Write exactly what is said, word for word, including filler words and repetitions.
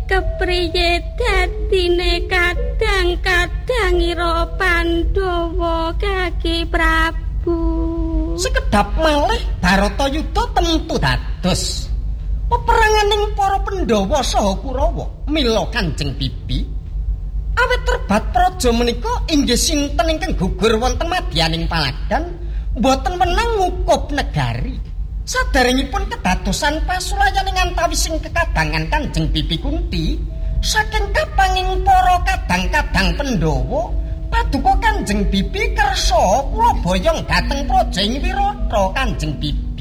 kepriye dadine kadang-kadang ira Pandhawa kaki Prabu. Sekedap malih Baratayuda tentu dados peperanganing para Pandhawa saha Kurawa mila Kanjeng Bibi. Awit terbat praja menika inggih sinten ingkang gugur wonten madyaning palagan boten menang ngukup negari. Sadaringipun kedadosan pasulayaning antawising kekadangan Kanjeng Bibi Kunti saking kapanging para kadang-kadang Pandhawa paduka Kanjeng Bibi kersa kula boyong dhateng Praja ing Wirata Kanjeng Bibi.